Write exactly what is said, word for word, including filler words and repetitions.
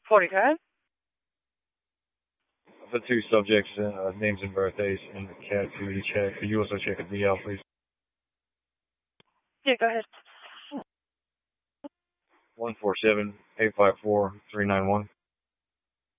forty-five. For two subjects, uh, names and birthdays, and the cat to check. Could you also check a D L, please? Yeah, go ahead. One four seven eight five four three nine one.